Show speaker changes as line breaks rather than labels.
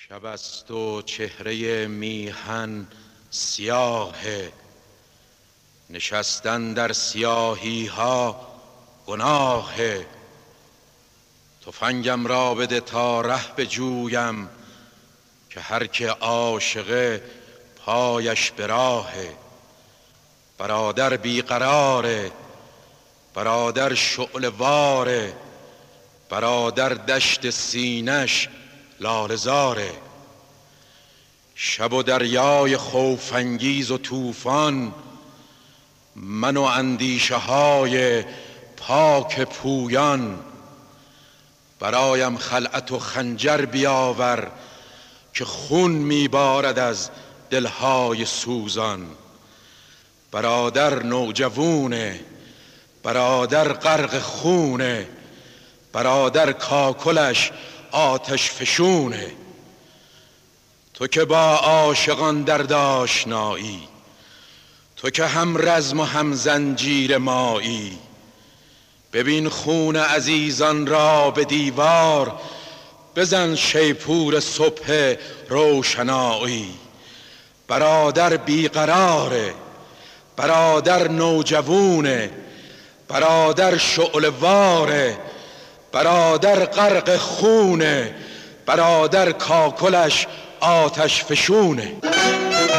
شب است و چهره میهن سیاه، نشستن در سیاهی ها گناه. تفنگم را بده تا ره بجویم، که هر که عاشقه پایش به راهه. برادر بیقراره، برادر شعله واره، برادر دشت سینش لاله‌زاره. شب و دریای خوف‌انگیز و طوفان، من و اندیشه های پاک پویان. برایم خلعت و خنجر بیاور، که خون میبارد از دلهای سوزان. برادر نوجوونه، برادر غرق خونه، برادر کاکلش آتش فشونه. تو که با عاشقان درد آشنایی، تو که هم رزم و هم زنجیر مایی. ببین خون عزیزان را به دیوار، بزن شیپور صبح روشنایی. برادر بیقراره، برادر نوجوونه، برادر شعله واره، برادر غرق خونه، برادر کاکلش آتش فشونه.